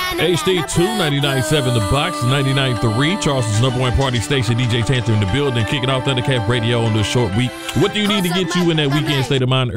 HD2 99.7 The Box, 99.3 Charleston's number one party station. DJ Tanter in the building, kicking off Thundercat Radio on this short week. What do you need to get you in that weekend state of mind